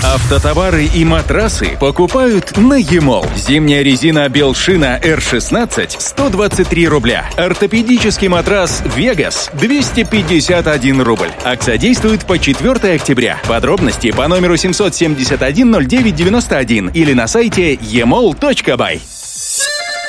Автотовары и матрасы покупают на ЕМОЛ. Зимняя резина Белшина R16 – 123 рубля. Ортопедический матрас Вегас – 251 рубль. Акция действует по 4 октября. Подробности по номеру 771 0991 или на сайте emol.by.